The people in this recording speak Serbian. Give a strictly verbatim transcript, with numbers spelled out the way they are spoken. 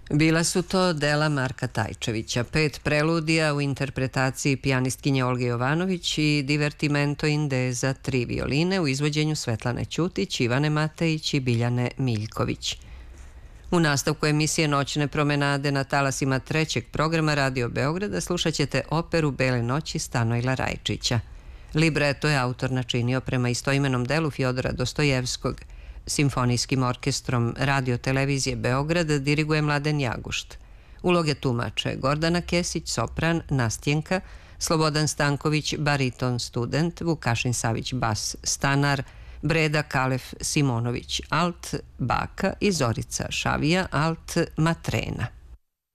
Bila su to dela Marka Tajčevića, pet preludija u interpretaciji pijanistkinje Olge Jovanović i Divertimento in D za tri violine u izvođenju Svetlane Ćutić, Ivane Matejić i Biljane Miljković. U nastavku emisije Noćne promenade na talasima trećeg programa Radio Beograda slušat ćete operu Bele noći Stanojla Rajčića. Libreto je autor načinio prema istoimenom delu Fjodora Dostojevskog. Simfonijskim orkestrom Radio Televizije Beograd diriguje Mladen Jagušt. Uloge tumače Gordana Kesić, sopran, Nastjenka, Slobodan Stanković, bariton student, Vukašin Savić, bas stanar, Breda Kalef Simonović, alt baka i Zorica Šavija, alt matrena.